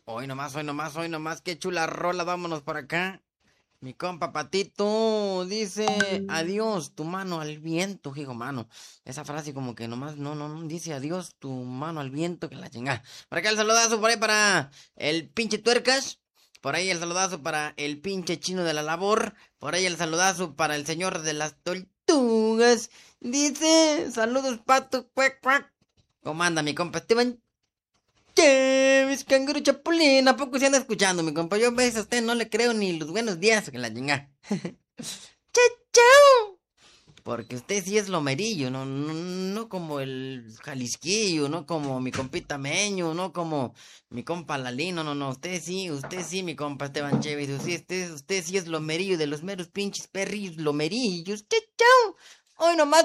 Hoy nomás, hoy nomás, hoy nomás, qué chula rola, vámonos por acá. Mi compa Patito dice, adiós, tu mano al viento, hijo mano. Esa frase como que nomás, no, dice adiós, tu mano al viento, que la chingada. Por acá el saludazo por ahí para el pinche tuercas. Por ahí el saludazo para el pinche chino de la labor. Por ahí el saludazo para el señor de las tortugas. Dice, saludos pato, cuac, cuac. ¿Cómo anda mi compa Esteban? ¿Qué? Mis canguro chapulín, ¿a poco se anda escuchando, mi compa? Yo a veces a usted no le creo ni los buenos días que la chinga. ¡Chao! Porque usted sí es lomerillo, no como el jalisquillo, no como mi compita Meño, no como mi compa Lalino, no, usted sí, mi compa Esteban Chévez, usted sí es lomerillo de los meros pinches perrillos lomerillos. ¡Chao! Hoy nomás.